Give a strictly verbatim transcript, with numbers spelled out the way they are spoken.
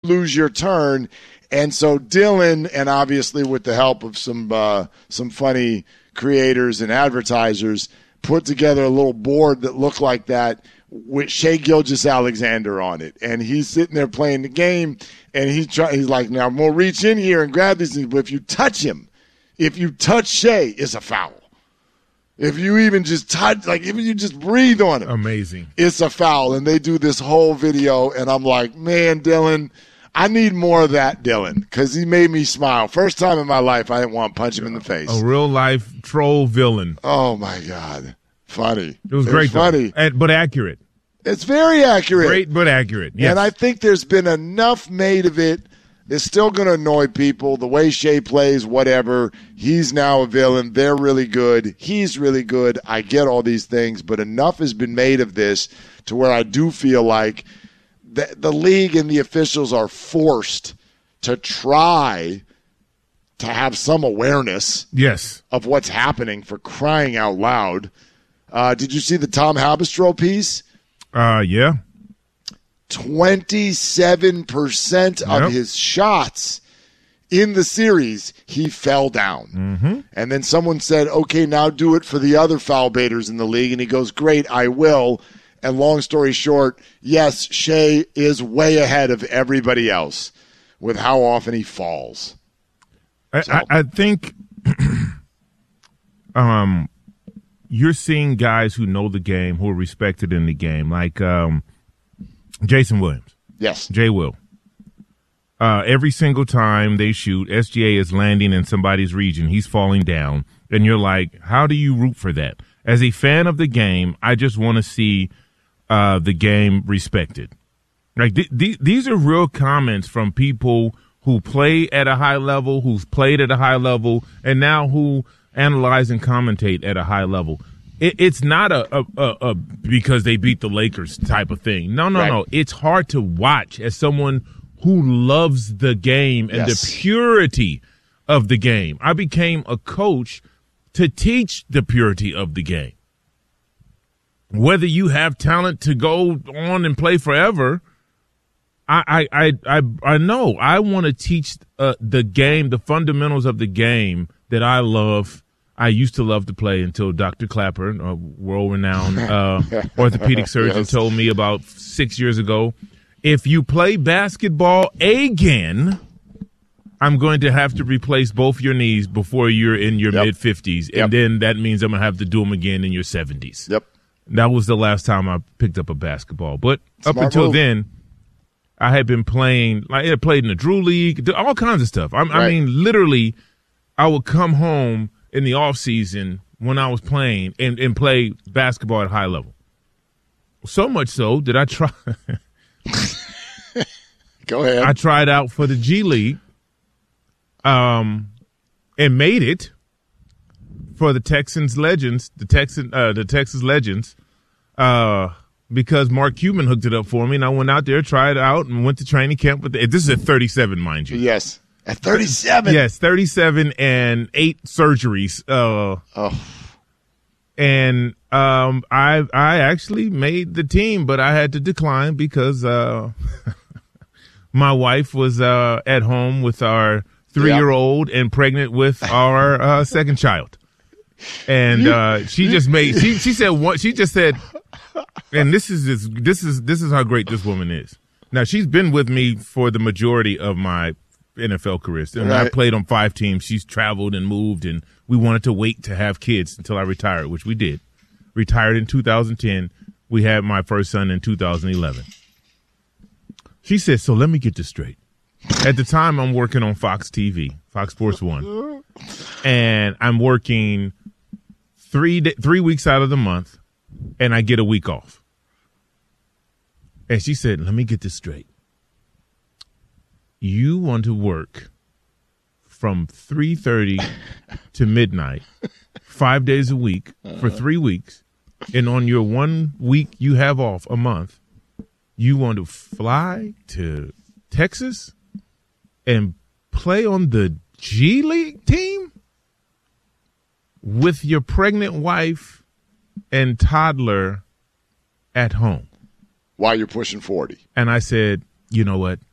lose your turn. And so Dylan, and obviously with the help of some uh, some funny creators and advertisers, put together a little board that looked like that with Shai Gilgeous-Alexander on it. And he's sitting there playing the game, and he's, try, he's like, now I'm going to reach in here and grab these things. But if you touch him, if you touch Shai, it's a foul. If you even just touch, like if you just breathe on him. Amazing. It's a foul. And they do this whole video, and I'm like, man, Dylan, I need more of that, Dylan, because he made me smile. First time in my life I didn't want to punch him in the face. A real-life troll villain. Oh, my God. Funny. It was it great, was funny. And, but accurate. It's very accurate. Great, but accurate, yes. And I think there's been enough made of it. It's still going to annoy people. The way Shai plays, whatever. He's now a villain. They're really good. He's really good. I get all these things, but enough has been made of this to where I do feel like the, the league and the officials are forced to try to have some awareness yes. of what's happening, for crying out loud. Uh, did you see the Tom Haberstroh piece? Uh, yeah. twenty-seven percent Yep. of his shots in the series, he fell down. Mm-hmm. And then someone said, okay, now do it for the other foul baiters in the league. And he goes, great, I will. And long story short, yes, Shai is way ahead of everybody else with how often he falls. I, So- I, I think um, you're seeing guys who know the game, who are respected in the game, like um, Jason Williams. Yes. Jay Will. Uh, every single time they shoot, S G A is landing in somebody's region. He's falling down. And you're like, how do you root for that? As a fan of the game, I just want to see uh, the game respected. Like th- th- These are real comments from people who play at a high level, who've played at a high level, and now who analyze and commentate at a high level. It, it's not a, a, a, a because they beat the Lakers type of thing. No, no, Right. no. It's hard to watch as someone who loves the game and Yes. the purity of the game. I became a coach to teach the purity of the game. Whether you have talent to go on and play forever, I I I I, I know I want to teach uh, the game, the fundamentals of the game that I love. I used to love to play until Doctor Clapper, a world-renowned uh, orthopedic surgeon, Yes. told me about six years ago, if you play basketball again, I'm going to have to replace both your knees before you're in your Yep. mid-fifties, Yep. and then that means I'm going to have to do them again in your seventies. Yep. That was the last time I picked up a basketball. But up Smart until move. then, I had been playing, like I had played in the Drew League, all kinds of stuff. I, I Right. mean, literally, I would come home in the off season when I was playing and, and play basketball at a high level. So much so that I try, Go ahead. I tried out for the G League, um, and made it for the Texans Legends, the Texan, uh, the Texas Legends, uh, because Mark Cuban hooked it up for me, and I went out there, tried it out, and went to training camp with. The, this is at thirty-seven, mind you. yes. At thirty-seven. Yes, thirty-seven and eight surgeries. Uh, Oh. and um, I I actually made the team, but I had to decline because uh, my wife was uh, at home with our three-year-old and pregnant with our uh, second child, and uh, she just made she she said what she just said, and this is this, this is this is how great this woman is. Now she's been with me for the majority of my N F L career. And I Right. played on five teams. She's traveled and moved, and we wanted to wait to have kids until I retired, which we did. Retired in two thousand ten. We had my first son in two thousand eleven. She said, so let me get this straight. At the time, I'm working on Fox T V, Fox Sports One, and I'm working three da- three weeks out of the month, and I get a week off. And she said, let me get this straight. You want to work from three thirty to midnight, five days a week for three weeks, and on your one week you have off a month, you want to fly to Texas and play on the G League team with your pregnant wife and toddler at home. While you're pushing forty. And I said, you know what?